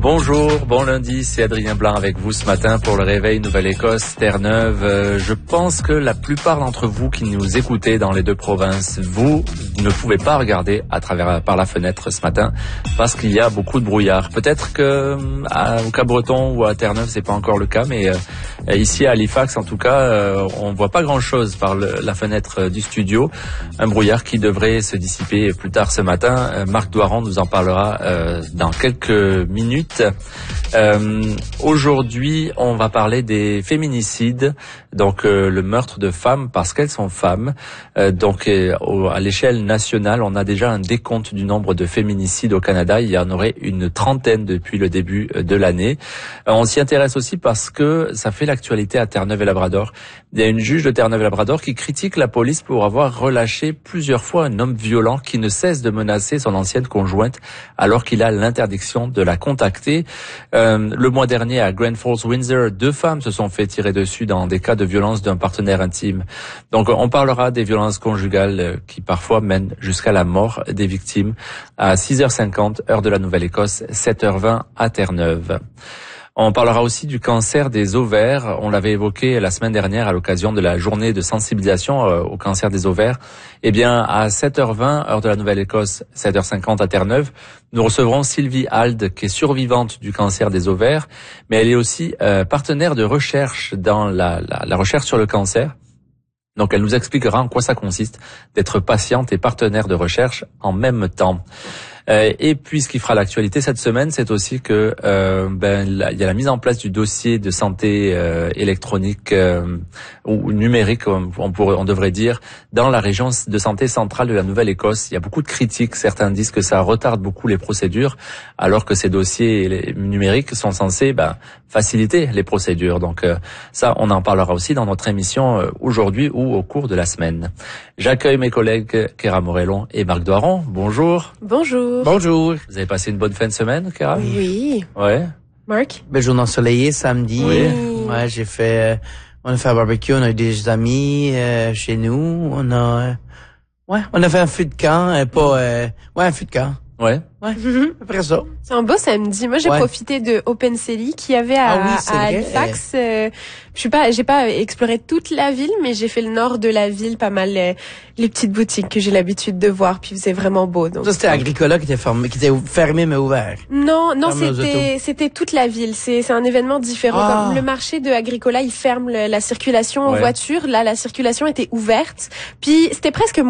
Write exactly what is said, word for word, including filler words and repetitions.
Bonjour, bon lundi, c'est Adrien Blanc avec vous ce matin pour le réveil Nouvelle-Écosse, Terre-Neuve. Euh, je pense que la plupart d'entre vous qui nous écoutez dans les deux provinces, vous ne pouvez pas regarder à travers par la fenêtre ce matin parce qu'il y a beaucoup de brouillard. Peut-être que à, au Cap-Breton ou à Terre-Neuve, c'est pas encore le cas, mais euh, ici à Halifax, en tout cas, euh, on voit pas grand-chose par le, la fenêtre du studio. Un brouillard qui devrait se dissiper plus tard ce matin. Euh, Marc Doiron nous en parlera euh, dans quelques minutes. Euh, aujourd'hui, on va parler des féminicides, donc euh, le meurtre de femmes parce qu'elles sont femmes. Euh, donc euh, au, à l'échelle nationale, on a déjà un décompte du nombre de féminicides au Canada. Il y en aurait une trentaine depuis le début de l'année. Euh, on s'y intéresse aussi parce que ça fait l'actualité à Terre-Neuve et Labrador. Il y a une juge de Terre-Neuve et Labrador qui critique la police pour avoir relâché plusieurs fois un homme violent qui ne cesse de menacer son ancienne conjointe alors qu'il a l'interdiction de la contacter. Euh, le mois dernier, à Grand Falls, Windsor, deux femmes se sont fait tirer dessus dans des cas de violence d'un partenaire intime. Donc, on parlera des violences conjugales qui parfois mènent jusqu'à la mort des victimes à six heures cinquante, heure de la Nouvelle-Écosse, sept heures vingt à Terre-Neuve. On parlera aussi du cancer des ovaires. On l'avait évoqué la semaine dernière à l'occasion de la journée de sensibilisation au cancer des ovaires. Eh bien, à sept heures vingt, heure de la Nouvelle-Écosse, sept heures cinquante à Terre-Neuve, nous recevrons Sylvie Hald, qui est survivante du cancer des ovaires, mais elle est aussi euh, partenaire de recherche dans la, la, la recherche sur le cancer. Donc, elle nous expliquera en quoi ça consiste d'être patiente et partenaire de recherche en même temps. Euh, et puis, ce qui fera l'actualité cette semaine, c'est aussi que euh, ben il y a la mise en place du dossier de santé euh, électronique euh, ou numérique, on pourrait, on devrait dire, dans la région de santé centrale de la Nouvelle-Écosse. Il y a beaucoup de critiques. Certains disent que ça retarde beaucoup les procédures, alors que ces dossiers numériques sont censés ben, faciliter les procédures. Donc euh, ça, on en parlera aussi dans notre émission euh, aujourd'hui ou au cours de la semaine. J'accueille mes collègues Kéra Morellon et Marc Doiron. Bonjour. Bonjour. Bonjour. Vous avez passé une bonne fin de semaine, Kéra? Oui. Ouais. Marc? Belle journée ensoleillée samedi. Oui. Ouais, j'ai fait, on a fait un barbecue, on a eu des amis euh, chez nous, on a, euh, ouais, on a fait un feu de camp, euh, pas, euh, ouais, un feu de camp. Ouais. Ouais. Mm-hmm. Après ça. C'est un beau samedi. Moi, j'ai ouais. profité de Open Celi qu'il y avait à, ah oui, à Halifax. Euh, je suis pas, j'ai pas exploré toute la ville, mais j'ai fait le nord de la ville, pas mal les, les petites boutiques que j'ai l'habitude de voir, puis c'est vraiment beau. Donc ça c'était Agricola qui était fermé, qui était fermé mais ouvert. Non, non, fermé c'était c'était toute la ville. C'est c'est un événement différent. Ah. Comme le marché de Agricola, il ferme le, la circulation ouais. en voiture. Là, la circulation était ouverte. Puis c'était presque